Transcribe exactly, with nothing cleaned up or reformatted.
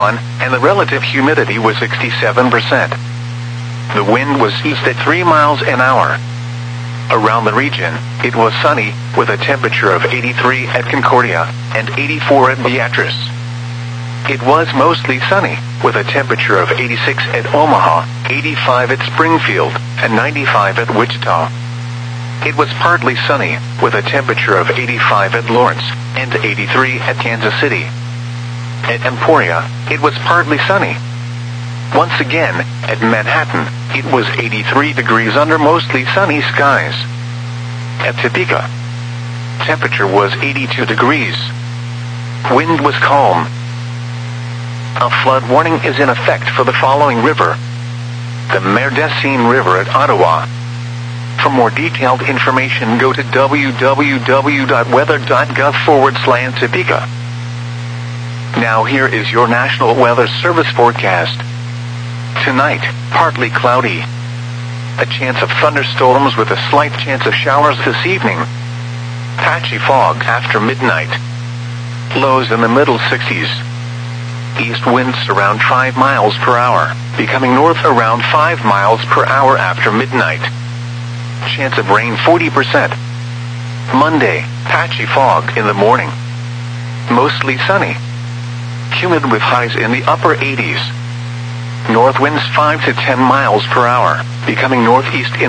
and the relative humidity was sixty-seven percent. The wind was east at three miles an hour. Around the region, it was sunny, with a temperature of eighty-three at Concordia, and eighty-four at Beatrice. It was mostly sunny, with a temperature of eighty-six at Omaha, eighty-five at Springfield, and ninety-five at Wichita. It was partly sunny, with a temperature of eighty-five at Lawrence, and eighty-three at Kansas City. At Emporia, it was partly sunny. Once again, at Manhattan, it was eighty-three degrees under mostly sunny skies. At Topeka, temperature was eighty-two degrees. Wind was calm. A flood warning is in effect for the following river: the Merdecine River at Ottawa. For more detailed information, go to w w w dot weather dot gov forward slash Topeka. Now here is your National Weather Service forecast. Tonight, partly cloudy. A chance of thunderstorms with a slight chance of showers this evening. Patchy fog after midnight. Lows in the middle sixties. East winds around five miles per hour, becoming north around five miles per hour after midnight. Chance of rain forty percent. Monday, patchy fog in the morning. Mostly sunny. Humid with highs in the upper eighties. North winds five to ten miles per hour, becoming northeast in